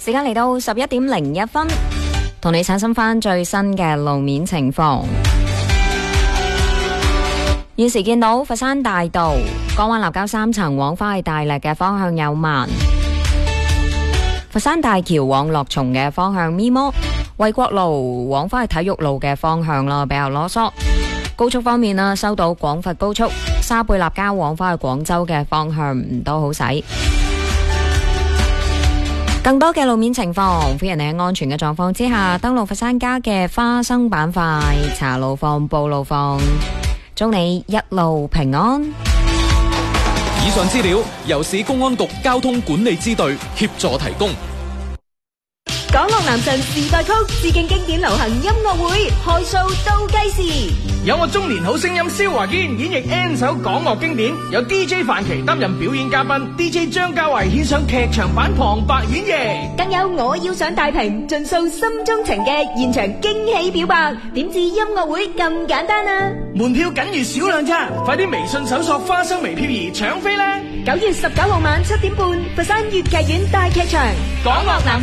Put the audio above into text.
時間嚟到11:01，同你刷新翻最新嘅路面情況。現時見到佛山大道江灣立交3層往返去大瀝嘅方向有慢，佛山大橋往樂松嘅方向咪摩，衛國路往返去體育路嘅方向啦，比較囉嗦。高速方面啦，收到廣佛高速沙貝立交往返去廣州嘅方向唔多好使。更多嘅路面情況，歡迎你喺安全嘅狀況之下登錄佛山家嘅花生板塊，查路況、報路況，祝你一路平安。 以上資料由市公安局交通管理支隊協助提供。 港樂男神時代曲致敬經典流行音樂會開 show 倒計時， 有我中年好聲音蕭華堅演繹 N 首港樂經典，有 DJ 范琪擔任表演嘉賓， DJ 張家慧獻上劇場版旁白演繹， 更有我要上大屏盡訴心中情嘅現場驚喜表白。點知音樂會咁簡單啊！ 門票僅餘少量咋，快啲微信搜索花生微漂兒搶飛啦！ 9月19號晚7點半，佛山粵劇院大劇場， 港樂男